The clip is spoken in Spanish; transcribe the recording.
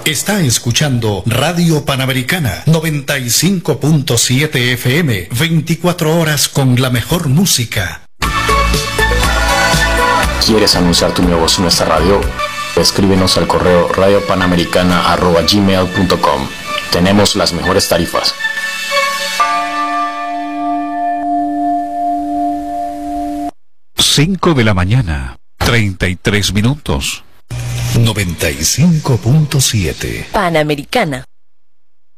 Está escuchando Radio Panamericana 95.7 FM, 24 horas con la mejor música. ¿Quieres anunciar tu negocio en nuestra radio? Escríbenos al correo radiopanamericana@gmail.com. Tenemos las mejores tarifas. 5 de la mañana, 33 minutos. 95.7 Panamericana.